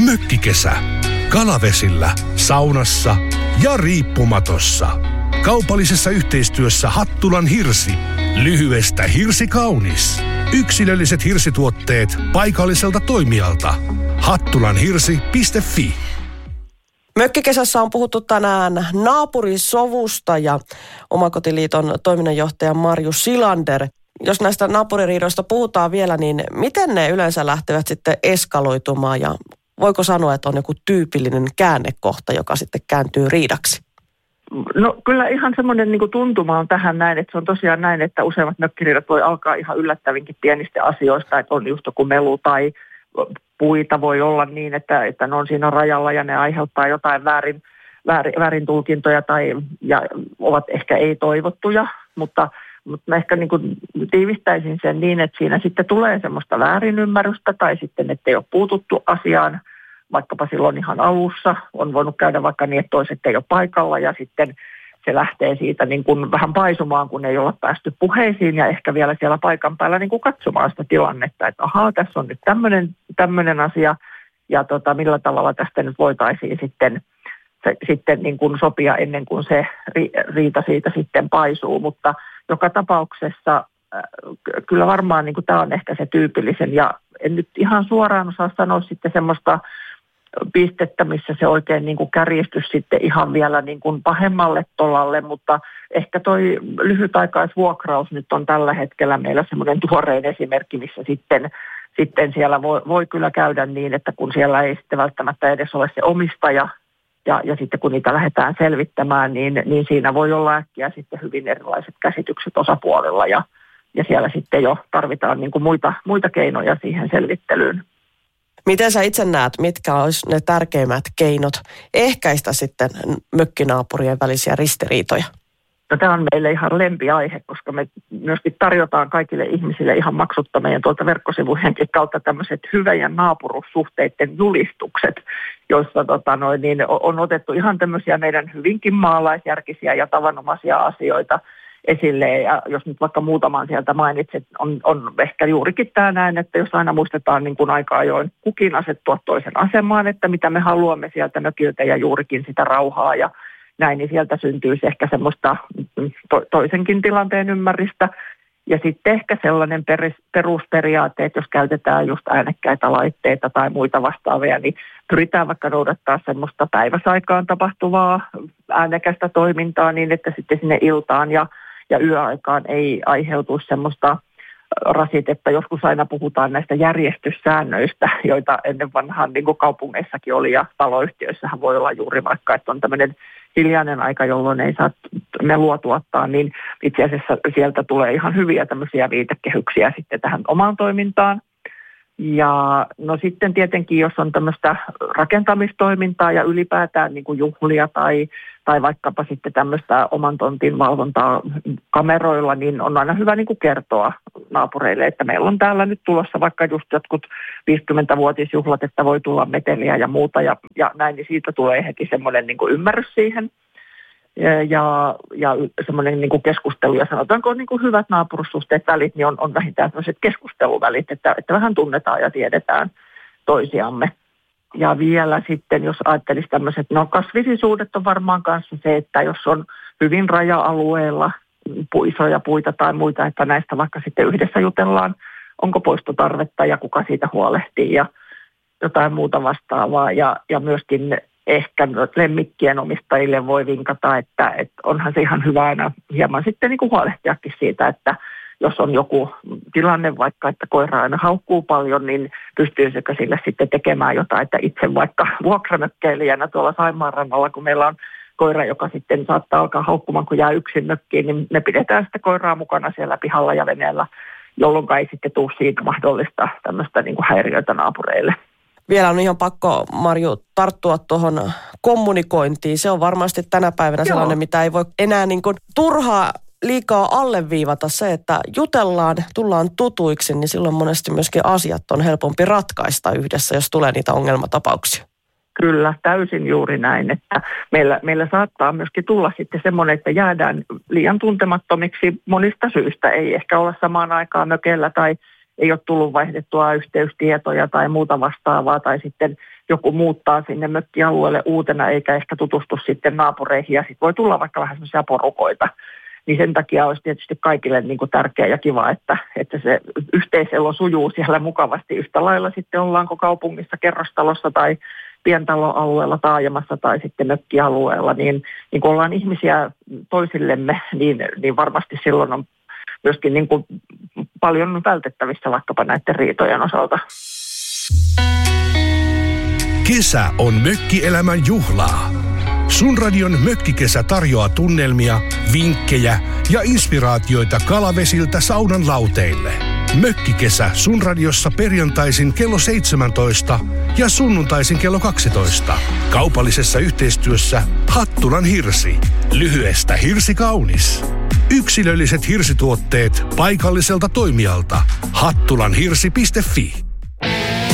Mökkikesä. Kalavesillä, saunassa ja riippumatossa. Kaupallisessa yhteistyössä Hattulan hirsi. Lyhyestä hirsi kaunis. Yksilölliset hirsituotteet paikalliselta toimijalta. hattulanhirsi.fi. Mökkikesässä on puhuttu tänään naapurisovusta ja Omakotiliiton toiminnanjohtaja Marju Silander. Jos näistä naapuririidoista puhutaan vielä, niin miten ne yleensä lähtevät sitten eskaloitumaan ja voiko sanoa, että on joku tyypillinen käännekohta, joka sitten kääntyy riidaksi? No kyllä ihan semmoinen niin kuin tuntuma on tähän näin, että se on tosiaan näin, että useimmat mökkiriidat voi alkaa ihan yllättävinkin pienistä asioista, että on just joku melu tai puita voi olla niin, että ne on siinä rajalla ja ne aiheuttaa jotain väärin tulkintoja ja ovat ehkä ei-toivottuja, mutta mä ehkä niin kuin tiivistäisin sen niin, että siinä sitten tulee semmoista väärinymmärrystä tai sitten, ettei ole puututtu asiaan, vaikkapa silloin ihan alussa on voinut käydä vaikka niin, että toiset ei ole paikalla ja sitten se lähtee siitä niin kuin vähän paisumaan, kun ei olla päästy puheisiin ja ehkä vielä siellä paikan päällä niin kuin katsomaan sitä tilannetta, että ahaa, tässä on nyt tämmöinen asia ja millä tavalla tästä nyt voitaisiin sitten niin kuin sopia ennen kuin se riita siitä sitten paisuu, mutta joka tapauksessa kyllä varmaan niin kuin tämä on ehkä se tyypillisen ja en nyt ihan suoraan osaa sanoa sitten semmoista pistettä, missä se oikein niin kuin kärjistys sitten ihan vielä niin kuin pahemmalle tolalle, mutta ehkä toi lyhytaikaisvuokraus nyt on tällä hetkellä meillä semmoinen tuorein esimerkki, missä sitten siellä voi kyllä käydä niin, että kun siellä ei sitten välttämättä edes ole se omistaja ja sitten kun niitä lähdetään selvittämään, niin siinä voi olla äkkiä sitten hyvin erilaiset käsitykset osapuolella ja siellä sitten jo tarvitaan niin kuin muita keinoja siihen selvittelyyn. Miten sä itse näet, mitkä olisi ne tärkeimmät keinot ehkäistä sitten mökkinaapurien välisiä ristiriitoja? No, tämä on meille ihan lempiaihe, koska me myöskin tarjotaan kaikille ihmisille ihan maksutta meidän tuolta verkkosivujenkin kautta tämmöiset hyvien naapurussuhteiden julistukset, joissa on otettu ihan tämmöisiä meidän hyvinkin maalaisjärkisiä ja tavanomaisia asioita esille. Ja jos nyt vaikka muutaman sieltä mainitset, on ehkä juurikin tämä näin, että jos aina muistetaan niin kuin aika ajoin kukin asettua toisen asemaan, että mitä me haluamme sieltä mökiltä ja juurikin sitä rauhaa ja näin, niin sieltä syntyisi ehkä semmoista toisenkin tilanteen ymmärrystä. Ja sitten ehkä sellainen perusperiaate, että jos käytetään just äänekkäitä laitteita tai muita vastaavia, niin pyritään vaikka noudattaa semmoista päiväsaikaan tapahtuvaa äänekästä toimintaa niin, että sitten sinne iltaan ja yöaikaan ei aiheutuisi semmoista rasitetta. Joskus aina puhutaan näistä järjestyssäännöistä, joita ennen vanhaan niin kuin kaupungeissakin oli ja taloyhtiöissähän voi olla juuri vaikka, että on tämmöinen hiljainen aika, jolloin ei saa melua tuottaa, niin itse asiassa sieltä tulee ihan hyviä tämmöisiä viitekehyksiä sitten tähän omaan toimintaan. Ja no sitten tietenkin, jos on tämmöistä rakentamistoimintaa ja ylipäätään niin kuin juhlia tai vaikkapa sitten tämmöistä oman tontin valvontaa kameroilla, niin on aina hyvä niin kuin kertoa naapureille, että meillä on täällä nyt tulossa vaikka just jotkut 50-vuotisjuhlat, että voi tulla meteliä ja muuta ja näin, niin siitä tulee heti semmoinen niin kuin ymmärrys siihen. Ja semmoinen niin kuin keskustelu ja sanotaanko niin kuin hyvät naapurussuhteet välit, niin on vähintään sellaiset keskusteluvälit, että vähän tunnetaan ja tiedetään toisiamme. Ja vielä sitten, jos ajattelisi tämmöiset, kasvisisuudet on varmaan kanssa se, että jos on hyvin raja-alueella isoja puita tai muita, että näistä vaikka sitten yhdessä jutellaan, onko poistotarvetta ja kuka siitä huolehtii ja jotain muuta vastaavaa ja myöskin ehkä lemmikkien omistajille voi vinkata, että onhan se ihan hyvä aina hieman sitten niin kuin huolehtiakin siitä, että jos on joku tilanne vaikka, että koira aina haukkuu paljon, niin pystyisikö sille sitten tekemään jotain, että itse vaikka vuokramökkeilijänä tuolla Saimaan rannalla, kun meillä on koira, joka sitten saattaa alkaa haukkumaan, kun jää yksin mökkiin, niin me pidetään sitä koiraa mukana siellä pihalla ja veneellä, jolloin ei sitten tule siitä mahdollista tämmöistä niin kuin häiriöitä naapureille. Vielä on ihan pakko, Marju, tarttua tuohon kommunikointiin. Se on varmasti tänä päivänä sellainen, mitä ei voi enää niin kuin turhaa liikaa alleviivata se, että jutellaan, tullaan tutuiksi, niin silloin monesti myöskin asiat on helpompi ratkaista yhdessä, jos tulee niitä ongelmatapauksia. Kyllä, täysin juuri näin, että meillä saattaa myöskin tulla sitten semmoinen, että jäädään liian tuntemattomiksi monista syistä. Ei ehkä olla samaan aikaan mökellä tai ei ole tullut vaihdettua yhteystietoja tai muuta vastaavaa, tai sitten joku muuttaa sinne mökkialueelle uutena eikä ehkä tutustu sitten naapureihin, ja sitten voi tulla vaikka vähän semmoisia porukoita. Niin sen takia olisi tietysti kaikille niin kuin tärkeää ja kiva, että se yhteiselo sujuu siellä mukavasti yhtä lailla sitten ollaanko kaupungissa, kerrostalossa tai pientaloalueella, taajamassa tai sitten mökkialueella, niin kun ollaan ihmisiä toisillemme, niin varmasti silloin on myöskin niin kuin paljon vältettävissä vaikkapa näiden riitojen osalta. Kesä on mökkielämän juhlaa. Sun radion Mökkikesä tarjoaa tunnelmia, vinkkejä ja inspiraatioita kalavesiltä saunan lauteille. Mökkikesä Sun radiossa perjantaisin kello 17 ja sunnuntaisin kello 12. Kaupallisessa yhteistyössä Hattulan Hirsi. Lyhyestä hirsi kaunis. Yksilölliset hirsituotteet paikalliselta toimijalta. hattulanhirsi.fi